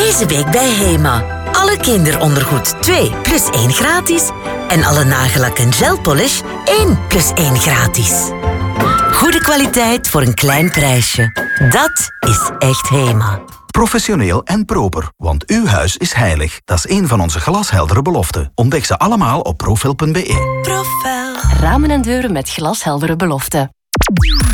Deze week bij Hema. Alle kinderondergoed 2 plus 1 gratis. En alle nagellak en gelpolish 1 plus 1 gratis. Goede kwaliteit voor een klein prijsje. Dat is echt Hema. Professioneel en proper, want uw huis is heilig. Dat is een van onze glasheldere beloften. Ontdek ze allemaal op profel.be. Ramen en deuren met glasheldere beloften.